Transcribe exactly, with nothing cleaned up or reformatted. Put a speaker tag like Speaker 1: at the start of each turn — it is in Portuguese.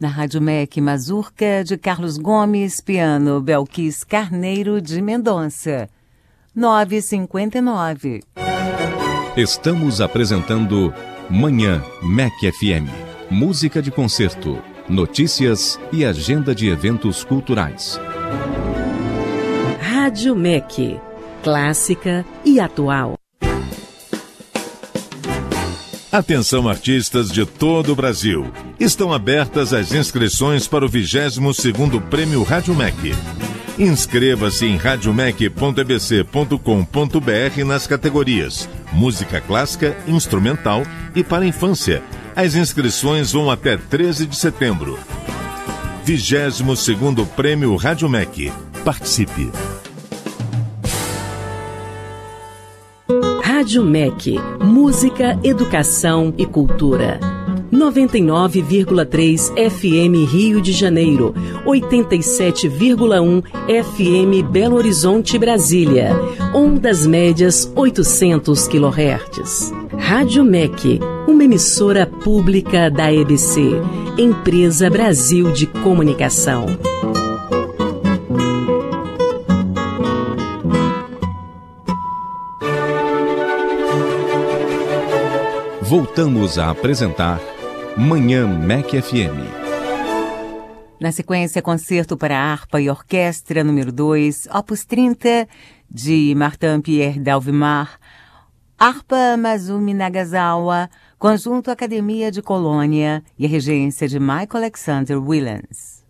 Speaker 1: Na Rádio M E C, Mazurca, de Carlos Gomes, piano Belkis Carneiro de Mendonça. nove e cinquenta e nove.
Speaker 2: Estamos apresentando Manhã M E C F M. Música de concerto, notícias e agenda de eventos culturais.
Speaker 3: Rádio M E C, clássica e atual.
Speaker 4: Atenção, artistas de todo o Brasil. Estão abertas as inscrições para o vigésimo segundo Prêmio Rádio M E C. Inscreva-se em rádio m e c ponto e b c ponto com ponto b r nas categorias Música Clássica, Instrumental e para Infância. As inscrições vão até treze de setembro. vigésimo segundo Prêmio Rádio M E C. Participe!
Speaker 3: Rádio M E C, música, educação e cultura. noventa e nove vírgula três F M Rio de Janeiro, oitenta e sete vírgula um F M Belo Horizonte, Brasília. Ondas médias oitocentos quilohertz. Rádio M E C, uma emissora pública da E B C, Empresa Brasil de Comunicação.
Speaker 2: Voltamos a apresentar Manhã M E C F M.
Speaker 1: Na sequência, concerto para harpa e orquestra número dois, opus trinta, de Martin Pierre d'Alvimar, harpa Masumi Nagasawa, conjunto Academia de Colônia e a regência de Michael Alexander Williams.